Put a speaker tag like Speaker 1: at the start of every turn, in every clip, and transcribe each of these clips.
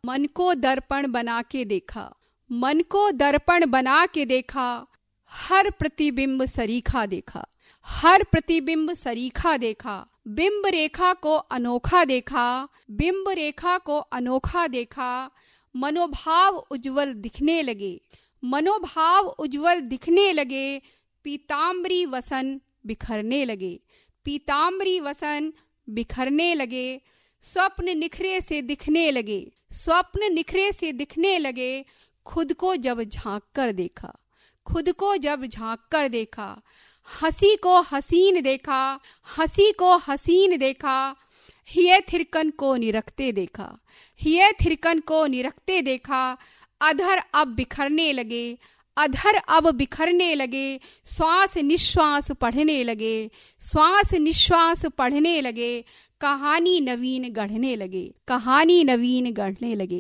Speaker 1: मन को दर्पण बना के देखा, मन को दर्पण बना के देखा, हर प्रतिबिंब सरीखा देखा, हर प्रतिबिंब सरीखा देखा, बिंब रेखा को अनोखा देखा, बिंब रेखा को अनोखा देखा, मनोभाव उज्जवल दिखने लगे, मनोभाव उज्जवल दिखने लगे, पीताम्बरी वसन बिखरने लगे, पीताम्बरी वसन बिखरने लगे, स्वप्न निखरे से दिखने लगे, स्वप्न निखरे से दिखने लगे, खुद को जब झांक कर देखा, खुद को जब झांक कर देखा, हंसी को हसीन देखा, हंसी को हसीन देखा, हिये थिरकन को निरखते देखा, हिये थिरकन को निरखते देखा, अधर अब बिखरने लगे, अधर अब बिखरने लगे, श्वास निश्वास पढ़ने लगे, श्वास निश्वास पढ़ने लगे, कहानी नवीन गढ़ने लगे, कहानी नवीन गढ़ने लगे।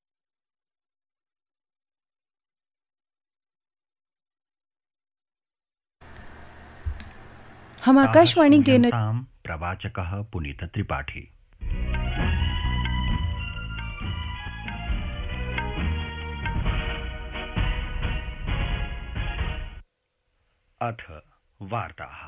Speaker 2: हम आकाशवाणी के
Speaker 3: प्रवाचकः पुनीत त्रिपाठी। अथ वार्ताः।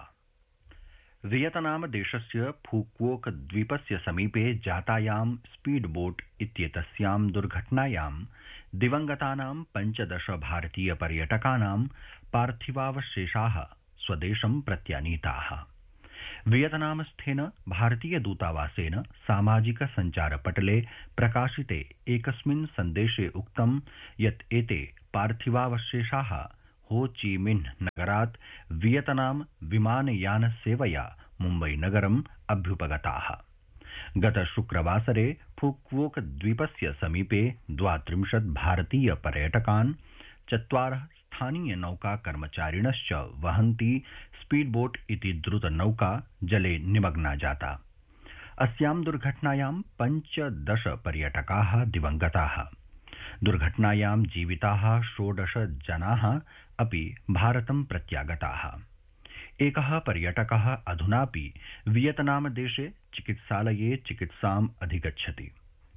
Speaker 3: वियतनाम देशस्य फुकुओक द्वीपस्य समीपे जातायां स्पीड बोट इत्येतस्यां दुर्घटनायां दिवंगतानां 15 भारतीय पर्यटकानां पार्थिवावशेषाः स्वदेशं प्रत्यानीताः। वियतनामस्थेन भारतीय दूतावासेन सामाजिक सञ्चारपटले प्रकाशिते एकस्मिन् सन्देशे उक्तं यत् एते पार्थिवावशेषाः हो ची मिन्ह नगरात् वियतनाम विमानयान सेवया मुम्बई नगरम् अभ्युपगताः। गत शुक्रवासरे फुकुओक द्वीपस्य समीपे 32 भारतीय पर्यटकान् 4 स्थानीय नौका कर्मचारिणश्च वहन्ती स्पीडबोट इति द्रुत नौका जले निमग्ना जाता। अस्यां दुर्घटनायां 15 पर्यटकाः दिवंगताः। दुर्घटनायां जीविताः 16 जनाः अपि भारतं प्रत्यागताः। एकः पर्यटकः अधुनापि वियतनाम देशे चिकित्सालये चिकित्साम् अधिगच्छति।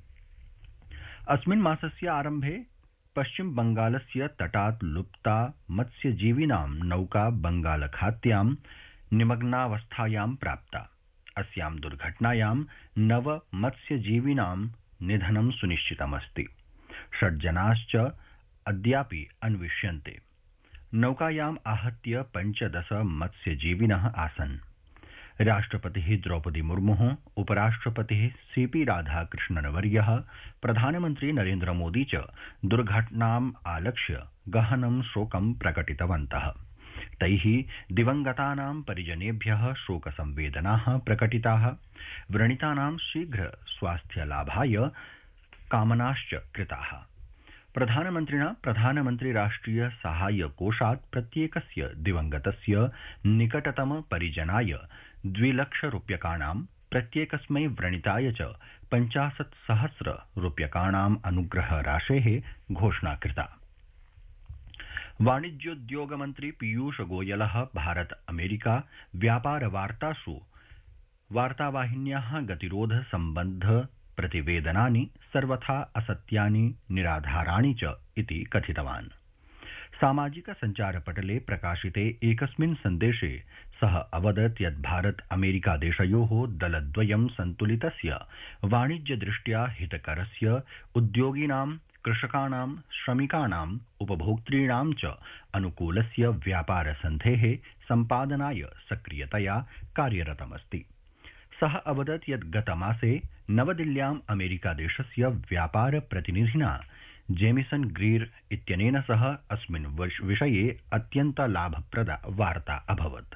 Speaker 3: अस्मिन् मासस्य आरम्भे पश्चिम बंगालस्य तटात् लुप्ता मत्स्यजीविनां नौका बंगालखात्यां निमग्नावस्थायां प्राप्ता। अस्यां दुर्घटनायां 9 मत्स्यजीविनां निधनं सुनिश्चितमस्ति। 6 जनाश्च अद्यापि अन्विष्यन्ते। नौकायाम् आहत्य 15 मत्स्यजीविनः आसन्। राष्ट्रपतिः द्रौपदी मुर्मुः, उपराष्ट्रपतिः सीपी राधाकृष्णनवर्यः, प्रधानमन्त्री नरेन्द्र मोदी च दुर्घटनाम् आलक्ष्य गहनं शोकं प्रकटितवन्तः। तैः दिवंगतानां परिजनेभ्यः शोकसंवेदनाः प्रकटिताः। व्रणितानां शीघ्र स्वास्थ्यलाभाय कामनाश्च कृताः। प्रधानमन्त्रिणा प्रधानमन्त्री राष्ट्रिय सहाय कोषात् प्रत्येकस्य दिवंगतस्य निकटतम परिजनाय 2 लाख रूप्यकाणां, प्रत्येकस्मै व्रणिताय च 50,000 रूप्यकाणाम् अनुग्रह राशेः घोषणा कृता। वाणिज्योद्योग मन्त्री पीयूष गोयलः भारत अमेरिका व्यापार वार्तासु वार्तावाहिन्याः गतिरोध सम्बद्ध प्रतिवेदनानि सर्वथा असत्यानि, निराधाराणि च इति कथितवान्। सामाजिक सञ्चारपटले प्रकाशिते एकस्मिन् सन्देशे सः अवदत् यत् भारत अमेरिका देशयोः दलद्वयं सन्तुलितस्य वाणिज्यदृष्ट्या हितकरस्य उद्योगिनां, कृषकाणां, श्रमिकाणां, उपभोक्तॄणां च अनुकूलस्य व्यापार सन्धेः सम्पादनाय सक्रियतया कार्यरतमस्ति। सः अवदत् यत् गतमासे नवदिल्ल्याम् अमेरिकादेशस्य व्यापार प्रतिनिधिना जेमिसन ग्रीर इत्यनेन सह अस्मिन् विषये अत्यन्त लाभप्रदा वार्ता अभवत्।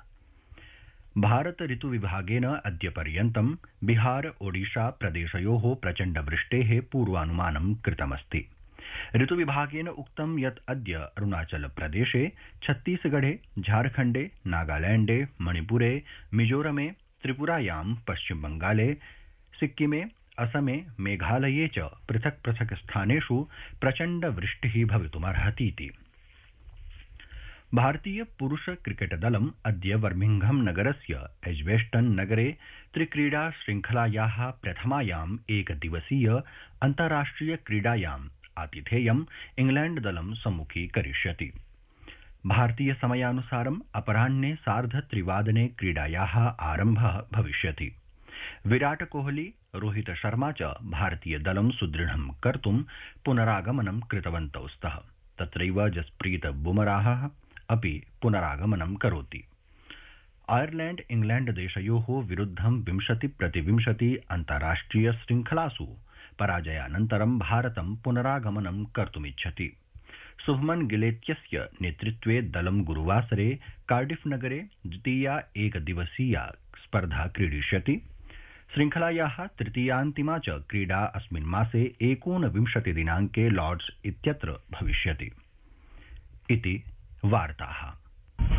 Speaker 3: भारत ऋतुविभागेन अद्य पर्यन्तं बिहार ओडिशा प्रदेशयोः प्रचण्डवृष्टेः पूर्वानुमानं कृतमस्ति। ऋतुविभागेन उक्तं यत् अद्य अरुणाचल प्रदेशे, छत्तीसगढ़े, झारखण्डे, नागालैण्डे, मणिपुरे, मिजोरमे, त्रिपुरायां, पश्चिम बंगाले, सिक्किमे, असमे, मेघालये च पृथक् पृथक् स्थानेषु प्रचण्ड वृष्टिः भवितुमर्हतीति। भारतीय पुरुष क्रिकेट दलम् अद्य बर्मिंघम नगरस्य एज्बेस्टन नगरे त्रिक्रीडा श्रृंखलायाः प्रथमायाम् एकदिवसीय अन्ताराष्ट्रिय क्रीडायाम् आतिथेयम् इंग्लैण्ड दलं सम्मुखीकरिष्यति। भारतीय समयानुसारम् अपराह्ने 3:30 क्रीडायाः आरम्भः भविष्यति। विराट कोहली रोहित शर्मा च भारतीय दलं सुदृढं कर्तुं पुनरागमनं कृतवन्तौ स्तः। तत्रैव जसप्रीत बुमराहः अपि पुनरागमनं करोति। आयरलैण्ड इंग्लैण्ड देशयोः विरुद्धं 20-20 अन्ताराष्ट्रिय श्रृंखलासु पराजयानन्तरं भारतं पुनरागमनं कर्तुमिच्छति। शुभमन गिलेत्यस्य नेतृत्वे दलं गुरुवासरे कार्डिफ नगरे द्वितीया एकदिवसीया स्पर्धा क्रीडिष्यति। श्रृंखलायाः तृतीयान्तिमा च क्रीडा अस्मिन् मासे 29 दिनाङ्के लॉर्ड्स इत्यत्र भविष्यति। इति वार्ताः।